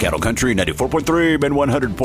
Cattle Country 94.3 and 100.7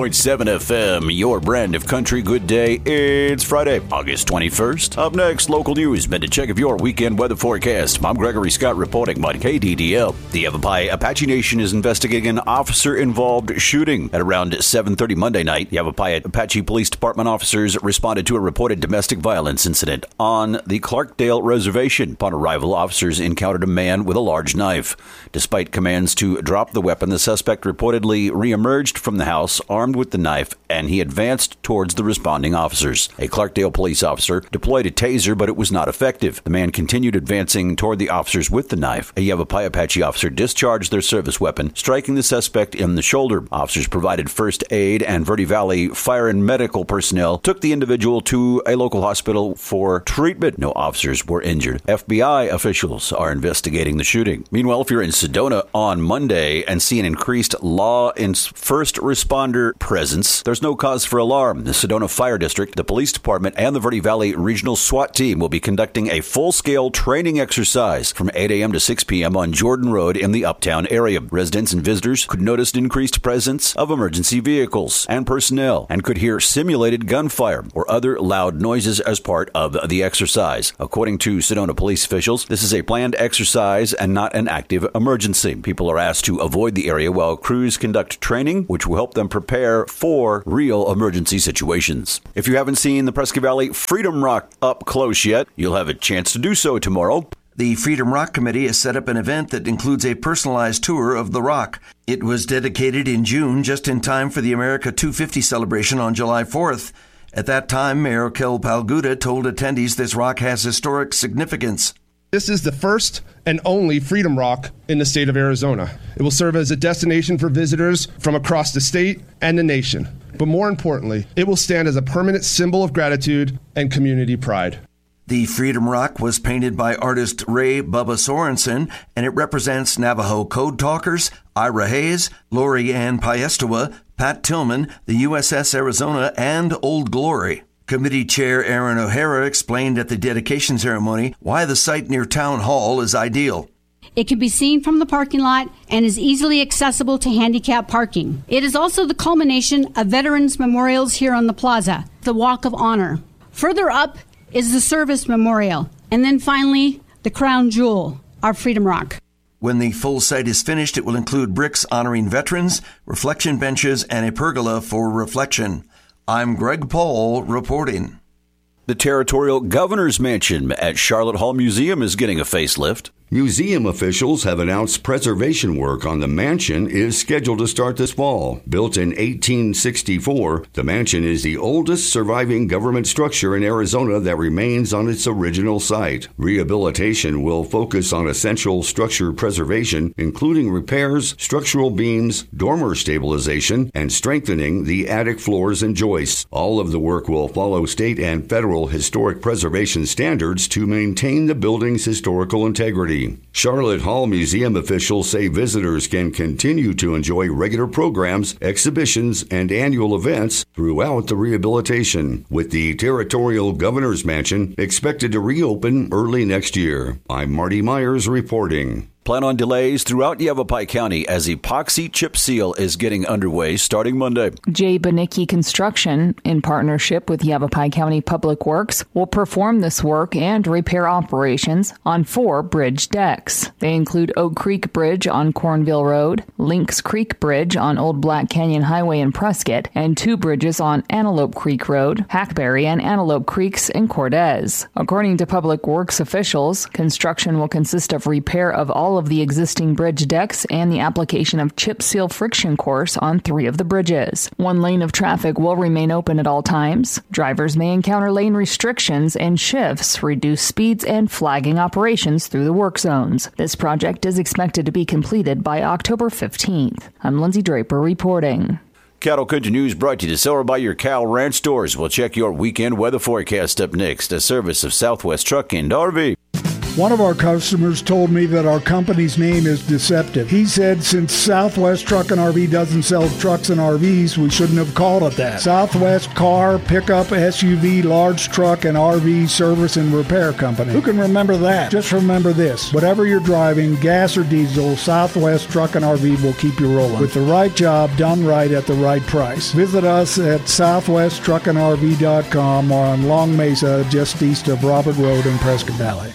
FM, your brand of country. Good day. It's Friday, August 21st. Up next, local news. Been to check of your weekend weather forecast. I'm Gregory Scott reporting on KDDL. The Yavapai Apache Nation is investigating an officer-involved shooting. At around 7:30 Monday night, Yavapai Apache Police Department officers responded to a reported domestic violence incident on the Clarkdale Reservation. Upon arrival, officers encountered a man with a large knife. Despite commands to drop the weapon, the suspect reportedly reemerged from the house armed with the knife, and he advanced towards the responding officers. A Clarkdale police officer deployed a taser, but it was not effective. The man continued advancing toward the officers with the knife. A Yavapai Apache officer discharged their service weapon, striking the suspect in the shoulder. Officers provided first aid, and Verde Valley Fire and Medical personnel took the individual to a local hospital for treatment. No officers were injured. FBI officials are investigating the shooting. Meanwhile, if you're in Sedona on Monday and see an increased law and first responder presence, there's no cause for alarm. The Sedona Fire District, the Police Department, and the Verde Valley Regional SWAT Team will be conducting a full-scale training exercise from 8 a.m. to 6 p.m. on Jordan Road in the Uptown area. Residents and visitors could notice increased presence of emergency vehicles and personnel and could hear simulated gunfire or other loud noises as part of the exercise. According to Sedona police officials, this is a planned exercise and not an active emergency. People are asked to avoid the area while crews conduct training, which will help them prepare for real emergency situations. If you haven't seen the Prescott Valley Freedom Rock up close yet, you'll have a chance to do so tomorrow. The Freedom Rock Committee has set up an event that includes a personalized tour of the rock. It was dedicated in June, just in time for the America 250 celebration on July 4th. At that time, Mayor Kel Palguda told attendees this rock has historic significance. This is the first and only Freedom Rock in the state of Arizona. It will serve as a destination for visitors from across the state and the nation. But more importantly, it will stand as a permanent symbol of gratitude and community pride. The Freedom Rock was painted by artist Ray Bubba Sorensen, and it represents Navajo code talkers, Ira Hayes, Lori Ann Piestewa, Pat Tillman, the USS Arizona, and Old Glory. Committee Chair Aaron O'Hara explained at the dedication ceremony why the site near Town Hall is ideal. It can be seen from the parking lot and is easily accessible to handicap parking. It is also the culmination of veterans' memorials here on the plaza, the Walk of Honor. Further up is the Service Memorial, and then finally, the crown jewel, our Freedom Rock. When the full site is finished, it will include bricks honoring veterans, reflection benches, and a pergola for reflection. I'm Greg Paul reporting. The Territorial Governor's Mansion at Charlotte Hall Museum is getting a facelift. Museum officials have announced preservation work on the mansion is scheduled to start this fall. Built in 1864, the mansion is the oldest surviving government structure in Arizona that remains on its original site. Rehabilitation will focus on essential structure preservation, including repairs, structural beams, dormer stabilization, and strengthening the attic floors and joists. All of the work will follow state and federal historic preservation standards to maintain the building's historical integrity. Charlotte Hall Museum officials say visitors can continue to enjoy regular programs, exhibitions, and annual events throughout the rehabilitation, with the Territorial Governor's Mansion expected to reopen early next year. I'm Marty Myers reporting. Plan on delays throughout Yavapai County as epoxy chip seal is getting underway starting Monday. J. Banicki Construction, in partnership with Yavapai County Public Works, will perform this work and repair operations on 4 bridge decks. They include Oak Creek Bridge on Cornville Road, Lynx Creek Bridge on Old Black Canyon Highway in Prescott, and 2 bridges on Antelope Creek Road, Hackberry, and Antelope Creeks in Cortez. According to Public Works officials, construction will consist of repair of all of the existing bridge decks and the application of chip seal friction course on 3 of the bridges. 1 lane of traffic will remain open at all times. Drivers may encounter lane restrictions and shifts, reduce speeds, and flagging operations through the work zones. This project is expected to be completed by October 15th. I'm Lindsay Draper reporting. Cattle Country News brought to you this hour by your Cal Ranch stores. We'll check your weekend weather forecast up next, a service of Southwest Truck and RV. One of our customers told me that our company's name is deceptive. He said since Southwest Truck and RV doesn't sell trucks and RVs, we shouldn't have called it that. Southwest Car, Pickup, SUV, Large Truck, and RV Service and Repair Company. Who can remember that? Just remember this. Whatever you're driving, gas or diesel, Southwest Truck and RV will keep you rolling. With the right job done right at the right price. Visit us at southwesttruckandrv.com or on Long Mesa, just east of Robert Road in Prescott Valley.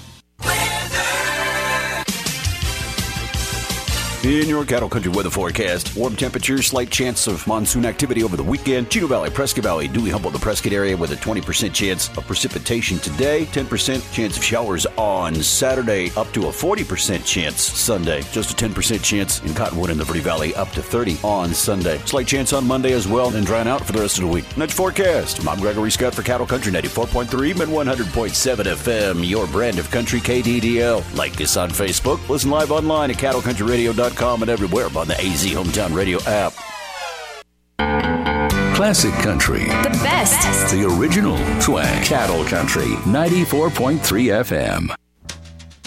In your Cattle Country weather forecast, warm temperatures, slight chance of monsoon activity over the weekend. Chino Valley, Prescott Valley, Dewey, Humboldt, the Prescott area with a 20% chance of precipitation today. 10% chance of showers on Saturday, up to a 40% chance Sunday. Just a 10% chance in Cottonwood and the Verde Valley, up to 30 on Sunday. Slight chance on Monday as well, and drying out for the rest of the week. Next forecast. I'm Gregory Scott for Cattle Country 94.3 and 100.7 FM, your brand of country KDDL. Like us on Facebook. Listen live online at cattlecountryradio.com and everywhere on the AZ Hometown Radio app. Classic country. The best. The original swag. Cattle Country 94.3 FM.